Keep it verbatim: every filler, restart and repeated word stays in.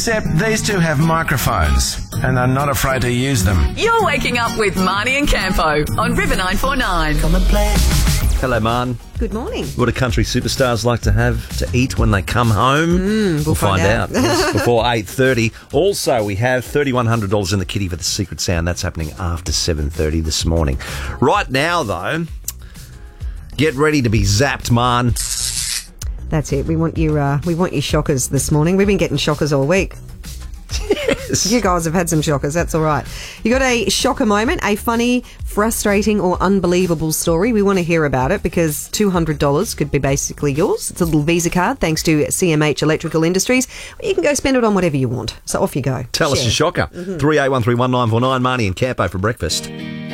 Except these two have microphones and are not afraid to use them. You're waking up with Marnie and Campo on River nine four nine. Come and play. Hello, Man. Good morning. What do country superstars like to have to eat when they come home? Mm, we'll, we'll find, find out. out, yes, before eight thirty. Also, we have three thousand one hundred dollars in the kitty for the secret sound. That's happening after seven thirty this morning. Right now, though, get ready to be zapped, Man. That's it. We want you. Uh, we want you shockers this morning. We've been getting shockers all week. Yes. You guys have had some shockers. That's all right. You got a shocker moment, a funny, frustrating, or unbelievable story. We want to hear about it because two hundred dollars could be basically yours. It's a little Visa card thanks to C M H Electrical Industries. You can go spend it on whatever you want. So off you go. Tell Share. us your shocker. Mm-hmm. three eight one three one nine four nine. Marnie and Campo for breakfast.